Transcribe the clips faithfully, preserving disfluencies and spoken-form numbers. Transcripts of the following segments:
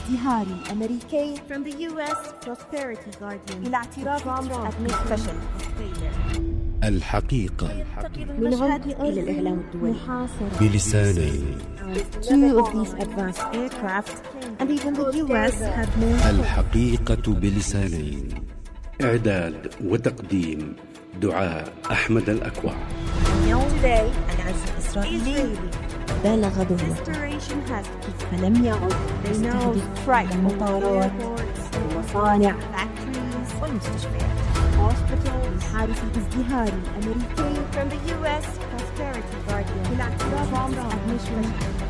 ازدهار الأمريكي from the U S Prosperity Guardian إلى اعتراف ترامب فشل. الحقيقة من الغد إلى الإعلام الدولي بلسانين. Two of these advanced aircraft and even the U S have more. الحقيقة بلسانين. إعداد وتقديم دعاء أحمد الأكوع. Today, العزف الإسرائيلي بالغ ظهوره فلم يعد يستهدف المطارات والمصانع والمستشفيات حادث الازدهار الأمريكي from the U S Prosperity Guardian إلى اعتراف ترامب فشل.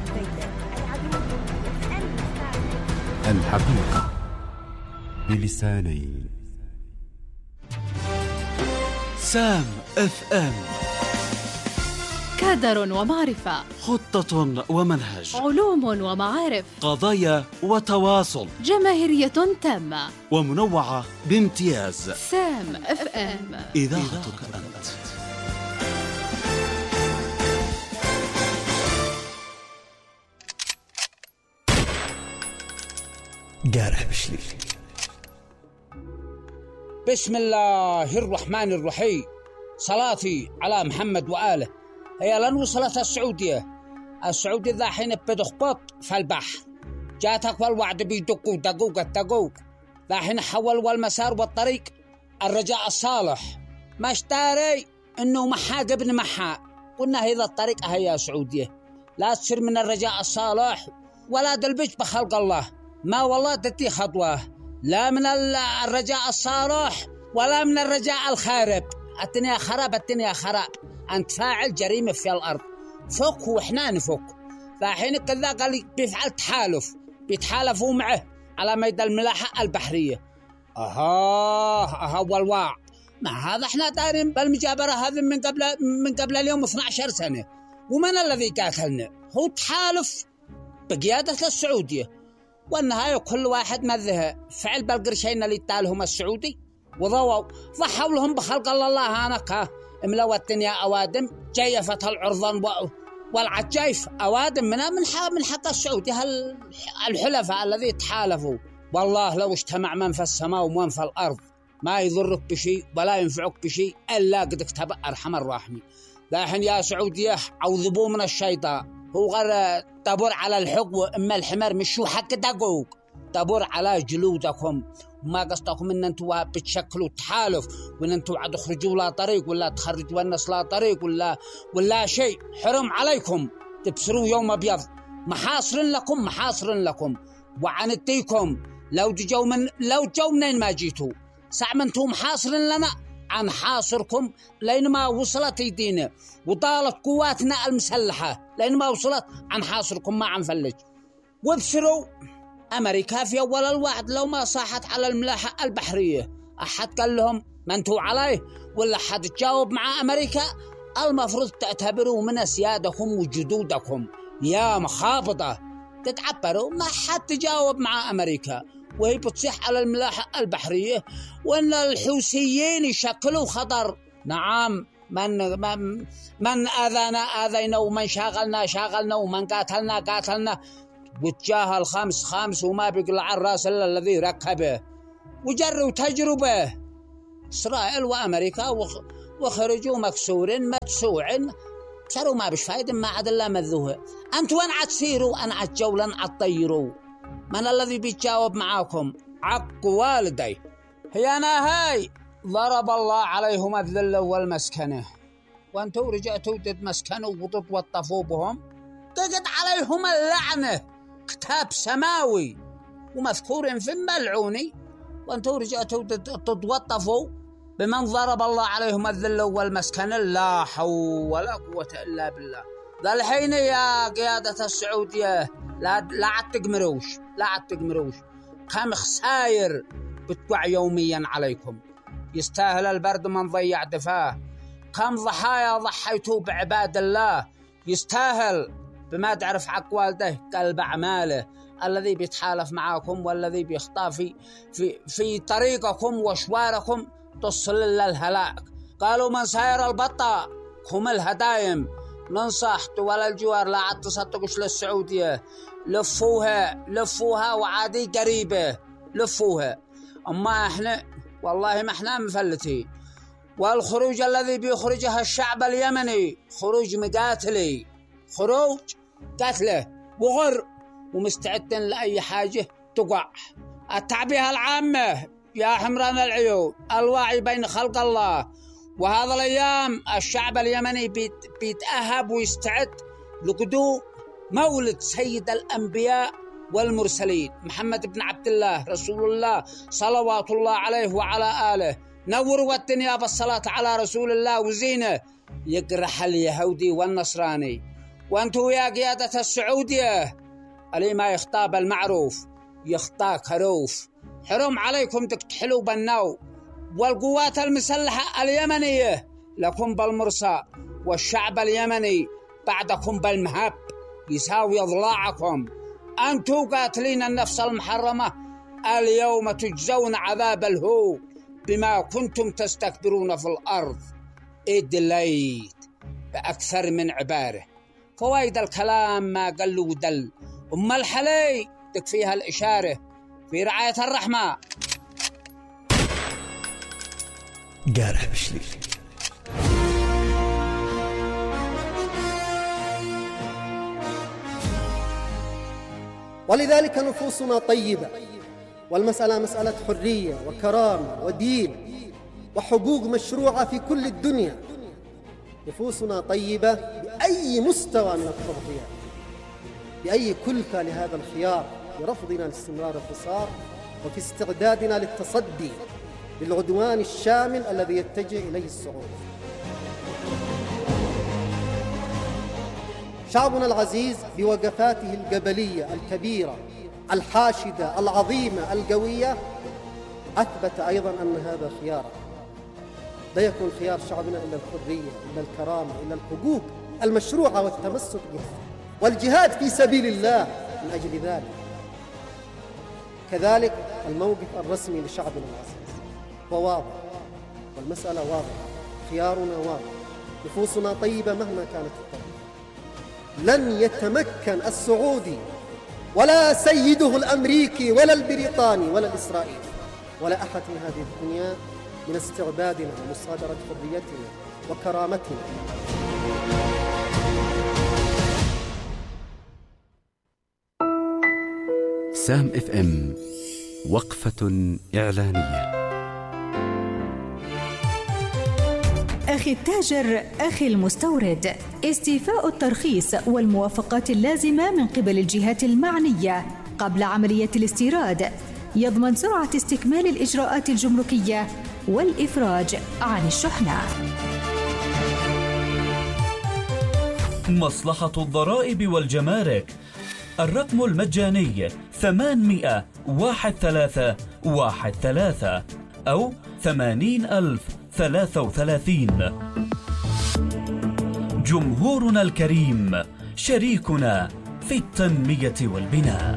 الحقيقة بلسانين. سام اف ام، كادر ومعرفة، خطة ومنهج، علوم ومعارف، قضايا وتواصل، جماهيرية تامة ومنوعة بامتياز. سام اف ام، إذاعتك أنت. قارح بشلي. بسم الله الرحمن الرحيم، صلاتي على محمد وآله. هي لن وصلت السعودية السعودية ذا حين بتخبط في البحر، جاتك والوعد بيدقوا دقوق الدقوق ذا حين حول والمسار والطريق الرجاء الصالح ما اشتاري انه محاد ابن محا. قلنا هذا الطريق هي سعودية، لا تصير من الرجاء الصالح ولا دلبج بخلق الله، ما والله تتي خطوة لا من الرجاء الصالح ولا من الرجاء الخارب. الدنيا خراب، الدنيا خراب، أنت فاعل جريمة في الأرض، فك وإحنا نفك. فحين كذا قال بيفعل تحالف، بيتحالفوا معه على ميدان الملاحة البحرية. أها أها والواع ما هذا إحنا دارين بالمجابرة هذا من قبل من قبل اليوم اثنتي عشرة سنة، ومن الذي قاتلنا؟ هو تحالف بقيادة السعودية، والنهاية كل واحد مذه فعل بالقرشين اللي يتالهم السعودي وضووا ضحوا لهم بخلق الله. أنا املوا الدنيا أوادم، جيفت العرضان والعجيف أوادم من من حق السعودي الحلفاء الذي تحالفوا. والله لو اجتمع من في السماء ومن في الأرض ما يضرك بشيء ولا ينفعك بشيء إلا قد اكتب أرحم الراحمين. لكن يا سعودية عوذبوا من الشيطان، هو غير تبور على الحق وإما الحمار مشوا حق دقوق، تبور على جلودكم. وما قصدكم ان انتوا بتشكلوا تحالف وان انتوا عاد تخرجوا لا طريق ولا تخرجوا الناس لا طريق ولا ولا شيء. حرم عليكم تبصروا يوم ابيض، محاصر لكم محاصر لكم وعنتيكم. لو جو من لو جو منين ما جيتوا سعمنتوا محاصر لنا عن حاصركم لين ما وصلت يدينا وطالت قواتنا المسلحة لين ما وصلت عن حاصركم ما عنفلج. وابصروا أمريكا في أول الوعد لو ما صاحت على الملاحة البحرية أحد قال لهم ما انتوا عليه ولا حد تجاوب مع أمريكا؟ المفروض تعتبروا من سيادكم وجدودكم يا مخابطة، تتعبروا ما حد تجاوب مع أمريكا وهي بتصيح على الملاحة البحرية وأن الحوثيين يشكلوا خطر. نعم، من من من آذانا آذينا ومن شاغلنا شاغلنا ومن قاتلنا قاتلنا، وتجاهل خمس خمس وما بيقلع الراس إلا الذي ركبه. وجروا تجربة إسرائيل وأمريكا وخرجوا مكسورين مدسوعين، صاروا ما بش فايدة ما عاد الله مذوه. أنتوا وين عتسيروا؟ أنا عتجولا عتطيروا. من الذي بيتجاوب معاكم؟ عق والدي. هي أنا هاي ضرب الله عليهم الذل والمسكنة، وأنتوا رجعتوا تتمسكنوا وتتوطفوا بهم، تقد عليهم اللعنة كتاب سماوي ومذكور في الملعوني، وانتم رجعتوا تتوطفوا بمن ضرب الله عليهم الذل والمسكنة. لا حول ولا قوة إلا بالله. ذا الحين يا قيادة السعودية لا لا عاد تقمروش لا عاد تقمروش كم خساير بتقع يوميا عليكم. يستاهل البرد من ضيع دفاه. كم ضحايا ضحيتوا بعباد الله، يستاهل بما تعرف حق والده قلب أعماله الذي بيتحالف معاكم والذي بيخطى في, في, في طريقكم وشواركم تصل للهلاك. قالوا من ساير البطة هم الهدايم. ننصح دول الجوار لا عاد تصدقوش للسعودية، لفوها لفوها وعادي قريبة لفوها. أما إحنا والله ما إحنا مفلتين، والخروج الذي بيخرجها الشعب اليمني خروج مقاتلي، خروج قتله وغر، ومستعد لأي حاجة تقع. التعبئة العامة يا حمران العيون، الواعي بين خلق الله. وهذا الأيام الشعب اليمني بيت بيتأهب ويستعد لقدوم مولد سيد الأنبياء والمرسلين محمد بن عبد الله رسول الله صلوات الله عليه وعلى آله. نوروا الدنيا بالصلاة على رسول الله وزينه يقرح اليهودي والنصراني. وانتو يا قيادة السعودية اللي ما يخطاب المعروف يخطاك هروف. حرم عليكم تكتحلوا بالنو. والقوات المسلحة اليمنية لكم بالمرصى، والشعب اليمني بعدكم بالمهب يساوي أضلاعكم. أنتوا قاتلين النفس المحرمة اليوم تجزون عذاب الهو بما كنتم تستكبرون في الأرض. إدليت بأكثر من عبارة، فوائد الكلام ما قل ودل. أم الحلي تكفيها الإشارة في رعاية الرحمة. قارح بشلي. ولذلك نفوسنا طيبة، والمسألة مسألة حرية وكرامة ودين وحقوق مشروعة في كل الدنيا. نفوسنا طيبة بأي مستوى من التضحيات، بأي كلفة لهذا الخيار، برفضنا لاستمرار الحصار وفي استعدادنا للتصدي للعدوان الشامل الذي يتجه إليه الصعود. شعبنا العزيز بوقفاته الجبلية الكبيرة الحاشدة العظيمة القوية أثبت أيضا أن هذا خيار. لا يكون خيار شعبنا إلا الحرية، إلا الكرامة، إلا الحقوق المشروعة والتمسك بها والجهاد في سبيل الله من أجل ذلك. كذلك الموقف الرسمي لشعبنا العزيز وواضح، والمسألة واضحة، خيارنا واضح، نفوسنا طيبة مهما كانت الطريقة. لن يتمكن السعودي ولا سيده الأمريكي ولا البريطاني ولا الإسرائيلي ولا أحد من هذه الدنيا من استعبادنا ومصادرة حريتنا وكرامتنا. سام اف ام وقفة إعلانية. أخي التاجر، أخي المستورد، استيفاء الترخيص والموافقات اللازمة من قبل الجهات المعنية قبل عملية الاستيراد يضمن سرعة استكمال الإجراءات الجمركية والإفراج عن الشحنة. مصلحة الضرائب والجمارك، الرقم المجاني ثمانمائة واحد ثلاثة واحد ثلاثة أو ثمانين ألف ثلاثة وثلاثين. جمهورنا الكريم شريكنا في التنمية والبناء.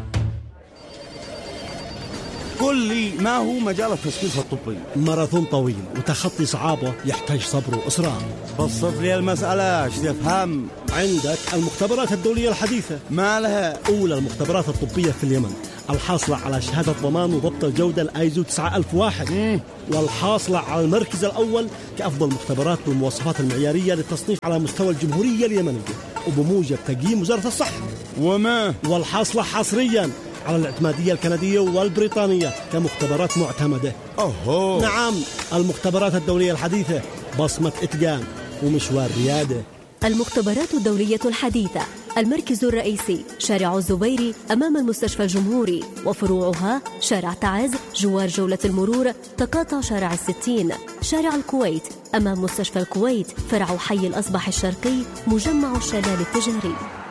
قل لي ما هو مجال التثقيف الطبي؟ ماراثون طويل وتخطي صعابه يحتاج صبر وإصرار. بسط لي المسألة ايش تفهم. عندك المختبرات الدولية الحديثة، ما لها؟ أولى المختبرات الطبية في اليمن، الحاصلة على شهادة ضمان وضبط الجودة الآيزو تسعة ألف وواحد، مم. والحاصلة على المركز الأول كأفضل مختبرات بالمواصفات المعيارية للتصنيف على مستوى الجمهورية اليمنية وبموجب تقييم وزارة الصحة. وما والحاصلة حصريا على الاعتمادية الكندية والبريطانية كمختبرات معتمدة. أوه. نعم، المختبرات الدولية الحديثة، بصمة إتقان ومشوار ريادة. المختبرات الدولية الحديثة، المركز الرئيسي شارع الزبيري أمام المستشفى الجمهوري، وفروعها شارع تعز جوار جولة المرور، تقاطع شارع الستين، شارع الكويت أمام مستشفى الكويت، فرع حي الأصبح الشرقي، مجمع الشلال التجاري.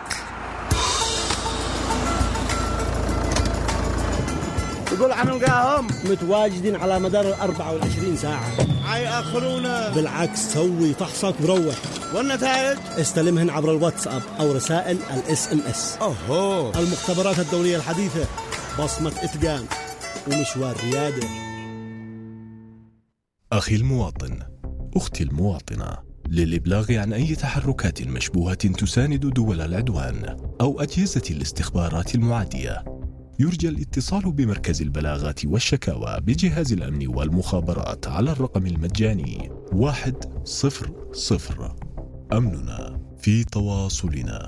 يقول عم نلقاهم متواجدين على مدار الأربعة والعشرين ساعة. عاي أخرونا. بالعكس، سوي فحصك وروح. والنتائج استلمهن عبر الواتساب أو رسائل الاس ام اس. أوه. المختبرات الدولية الحديثة، بصمة إتقان ومشوار ريادة. أخي المواطن، أختي المواطنة، للإبلاغ عن أي تحركات مشبوهة تساند دول العدوان أو أجهزة الاستخبارات المعادية، يرجى الاتصال بمركز البلاغات والشكاوى بجهاز الأمن والمخابرات على الرقم المجاني واحد صفر صفر. أمننا في تواصلنا.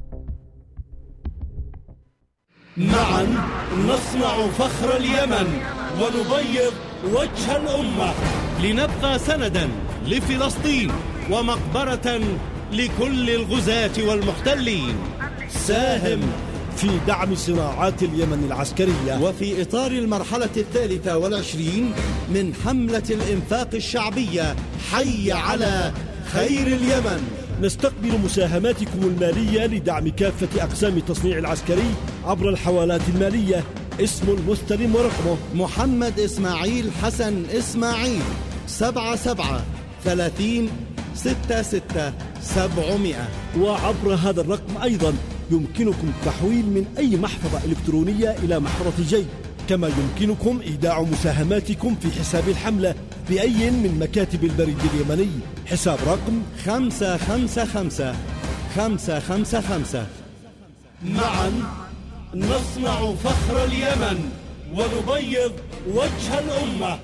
معا نصنع فخر اليمن ونبيض وجه الأمة، لنبقى سندا لفلسطين ومقبرة لكل الغزاة والمحتلين. ساهم في دعم صناعات اليمن العسكرية وفي إطار المرحلة الثالثة والعشرين من حملة الإنفاق الشعبية حي على خير اليمن. نستقبل مساهماتكم المالية لدعم كافة أقسام التصنيع العسكري عبر الحوالات المالية. اسم المستلم ورقمه محمد إسماعيل حسن إسماعيل، سبعة سبعة ثلاثين ستة ستة سبعمائة. وعبر هذا الرقم أيضا يمكنكم التحويل من أي محفظة إلكترونية إلى محفظة جي، كما يمكنكم إيداع مساهماتكم في حساب الحملة بأي من مكاتب البريد اليمني. حساب رقم خمسة خمسة خمسة خمسة خمسة خمسة. معا نصنع فخر اليمن ونبيض وجه الأمة.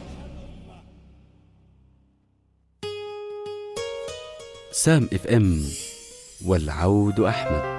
سام اف ام والعود أحمد.